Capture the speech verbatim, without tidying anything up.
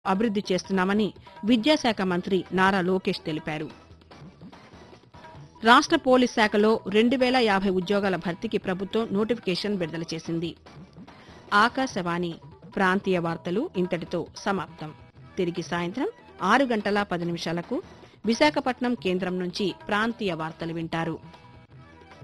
అభివృద్ధి చేస్తున్నామని విద్యాశాఖ మంత్రి నారా లోకేష్ తెలిపారు. రాష్ట్ర పోలీస్ శాఖలో రెండు వేల యాభై ఉద్యోగాల భర్తీకి ప్రభుత్వం నోటిఫికేషన్ విడుదల చేసింది. ఆకాశవాణి ప్రాంతీయ వార్తలు ఇంతటితో సమాప్తం. తిరిగి సాయంత్రం ఆరు గంటల పది నిమిషాలకు విశాఖపట్నం కేంద్రం నుంచి ప్రాంతీయ వార్తలు వింటారు.